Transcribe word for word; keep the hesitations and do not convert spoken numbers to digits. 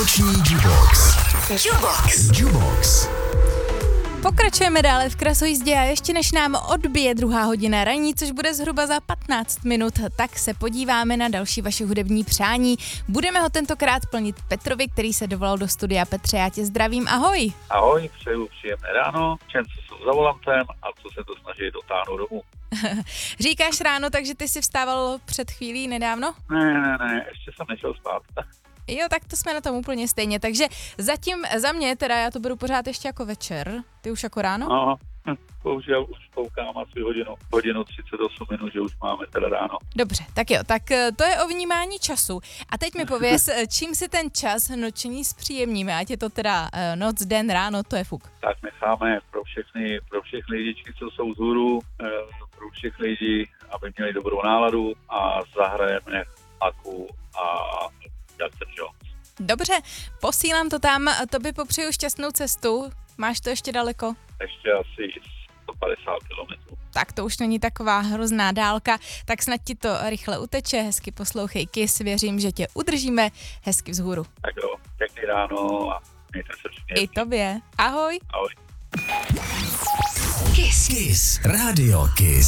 Noční Jubox. Jubox. Jubox. Pokračujeme dále v krasojízdě a ještě než nám odbije druhá hodina ranní, což bude zhruba za patnáct minut, tak se podíváme na další vaše hudební přání. Budeme ho tentokrát plnit Petrovi, který se dovolal do studia. Petře, já tě zdravím, ahoj. Ahoj, přeju příjemné ráno, všem, co jsou za volantem a co se to snaží dotáhnout domů. Říkáš ráno, takže ty jsi vstával před chvílí nedávno? Ne, ne, ne, ještě jsem nešel spát. Jo, tak to jsme na tom úplně stejně, takže zatím za mě, teda já to beru pořád ještě jako večer, ty už jako ráno? No, bohužel už koukám asi hodinu, hodinu třicet osm minut, že už máme teda ráno. Dobře, tak jo, tak to je o vnímání času. A teď mi pověz, čím si ten čas noční zpříjemníme, ať je to teda noc, den, ráno, to je fuk. Tak necháme pro všechny, pro všechny lidičky, co jsou vzhůru, pro všechny lidi, aby měli dobrou náladu a zahrajeme Aku a Jackson Jones. Dobře, posílám to tam, tobě popřeju šťastnou cestu. Máš to ještě daleko? Ještě asi sto padesát kilometrů. Tak to už není taková hrozná dálka, tak snad ti to rychle uteče, hezky poslouchej Kiss, věřím, že tě udržíme hezky vzhůru. Tak jo, pěkný ráno a mějte se všichni. I tobě, ahoj. Ahoj. Kiss. Kiss. Radio Kiss.